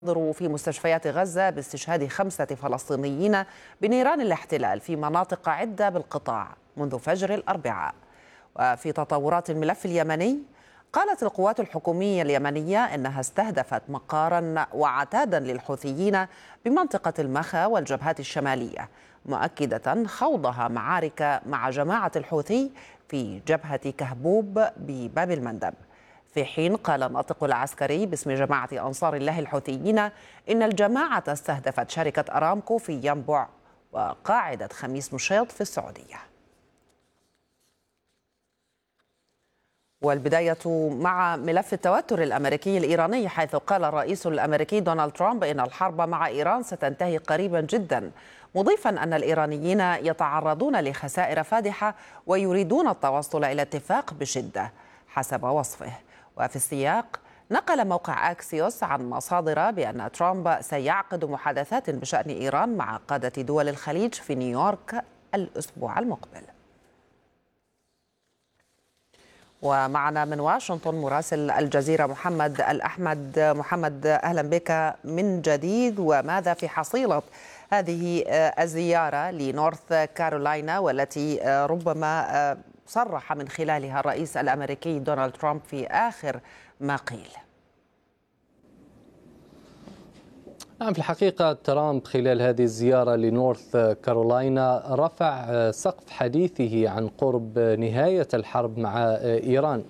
في مستشفيات غزة باستشهاد 5 فلسطينيين بنيران الاحتلال في مناطق عدة بالقطاع منذ فجر الأربعاء. وفي تطورات الملف اليمني، قالت القوات الحكومية اليمنية إنها استهدفت مقارا وعتادا للحوثيين بمنطقة المخا والجبهات الشمالية، مؤكدة خوضها معارك مع جماعة الحوثي في جبهة كهبوب بباب المندب. في حين قال الناطق العسكري باسم جماعة أنصار الله الحوثيين إن الجماعة استهدفت شركة أرامكو في ينبع وقاعدة خميس مشيط في السعودية. والبداية مع ملف التوتر الأمريكي الإيراني، حيث قال الرئيس الأمريكي دونالد ترامب إن الحرب مع إيران ستنتهي قريبا جدا، مضيفا أن الإيرانيين يتعرضون لخسائر فادحة ويريدون التوصل إلى اتفاق بشدة حسب وصفه. وفي السياق، نقل موقع أكسيوس عن مصادر بأن ترامب سيعقد محادثات بشأن إيران مع قادة دول الخليج في نيويورك الأسبوع المقبل. ومعنا من واشنطن مراسل الجزيرة محمد الأحمد. محمد، أهلا بك من جديد. وماذا في حصيلة هذه الزيارة لنورث كارولاينا، والتي ربما صرح من خلالها الرئيس الأمريكي دونالد ترامب في آخر ما قيل؟ نعم، في الحقيقة ترامب خلال هذه الزيارة لنورث كارولاينا رفع سقف حديثه عن قرب نهاية الحرب مع إيران.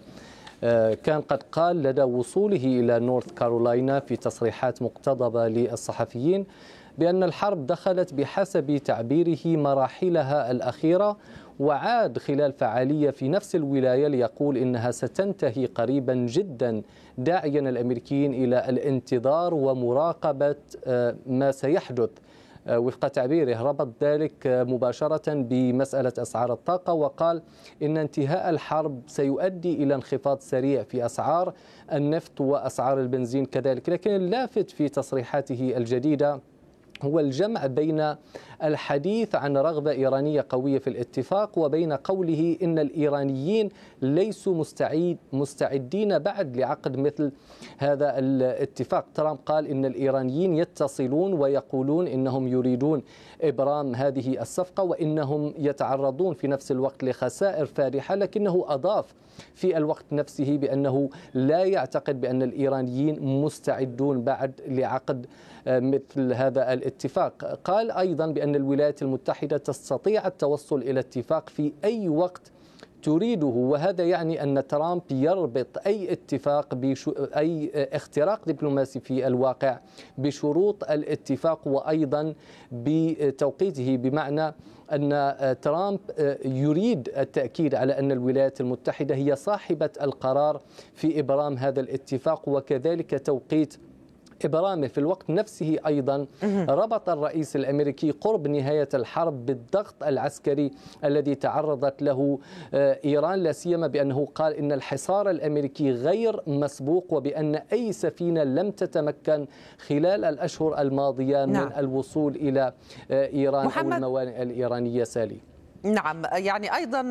كان قد قال لدى وصوله إلى نورث كارولاينا في تصريحات مقتضبة للصحفيين بأن الحرب دخلت بحسب تعبيره مراحلها الأخيرة، وعاد خلال فعالية في نفس الولاية ليقول إنها ستنتهي قريبا جدا، داعيا الأمريكيين إلى الانتظار ومراقبة ما سيحدث. وفق تعبيره ربط ذلك مباشرة بمسألة أسعار الطاقة، وقال إن انتهاء الحرب سيؤدي إلى انخفاض سريع في أسعار النفط وأسعار البنزين كذلك. لكن اللافت في تصريحاته الجديدة هو الجمع بين الحديث عن رغبة إيرانية قوية في الاتفاق وبين قوله إن الإيرانيين ليسوا مستعدين بعد لعقد مثل هذا الاتفاق. ترامب قال إن الإيرانيين يتصلون ويقولون إنهم يريدون إبرام هذه الصفقة وإنهم يتعرضون في نفس الوقت لخسائر فادحة، لكنه أضاف في الوقت نفسه بأنه لا يعتقد بأن الإيرانيين مستعدون بعد لعقد مثل هذا الاتفاق. قال أيضا بأن الولايات المتحدة تستطيع التوصل إلى اتفاق في أي وقت تريده، وهذا يعني أن ترامب يربط أي اتفاق أي اختراق دبلوماسي في الواقع بشروط الاتفاق وأيضا بتوقيته، بمعنى أن ترامب يريد التأكيد على أن الولايات المتحدة هي صاحبة القرار في إبرام هذا الاتفاق وكذلك توقيت إبرامه. في الوقت نفسه أيضا ربط الرئيس الأمريكي قرب نهاية الحرب بالضغط العسكري الذي تعرضت له إيران، لا سيما بأنه قال إن الحصار الأمريكي غير مسبوق وبأن أي سفينة لم تتمكن خلال الأشهر الماضية من الوصول إلى إيران أو الموانئ الإيرانية. سالي. نعم، يعني أيضا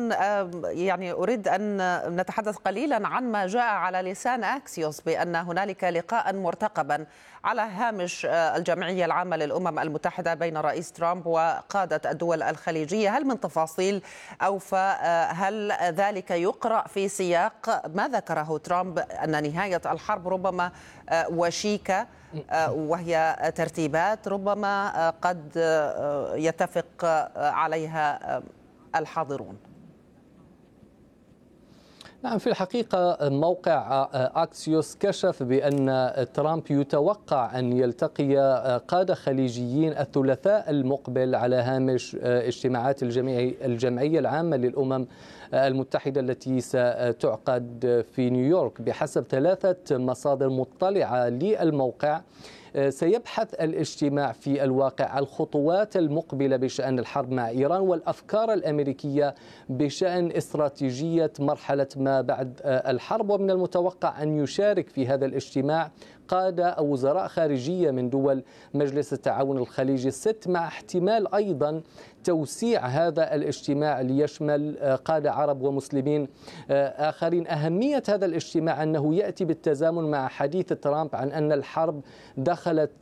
أريد أن نتحدث قليلا عن ما جاء على لسان أكسيوس بأن هنالك لقاء مرتقبا على هامش الجمعية العامة للأمم المتحدة بين رئيس ترامب وقادة الدول الخليجية. هل من تفاصيل أوفى؟ هل ذلك يقرأ في سياق ما ذكره ترامب أن نهاية الحرب ربما وشيكة، وهي ترتيبات ربما قد يتفق عليها الحاضرون؟ نعم، في الحقيقة موقع أكسيوس كشف بأن ترامب يتوقع أن يلتقي قادة خليجيين الثلاثاء المقبل على هامش اجتماعات الجمعية العامة للأمم المتحدة التي ستعقد في نيويورك. بحسب 3 مصادر مطلعة للموقع، سيبحث الاجتماع في الواقع الخطوات المقبلة بشأن الحرب مع إيران والأفكار الأمريكية بشأن استراتيجية مرحلة ما بعد الحرب. ومن المتوقع أن يشارك في هذا الاجتماع قادة أو وزراء خارجية من دول مجلس التعاون الخليجي الست، مع احتمال أيضا توسيع هذا الاجتماع ليشمل قادة عرب ومسلمين آخرين. أهمية هذا الاجتماع أنه يأتي بالتزامن مع حديث ترامب عن أن الحرب دخلت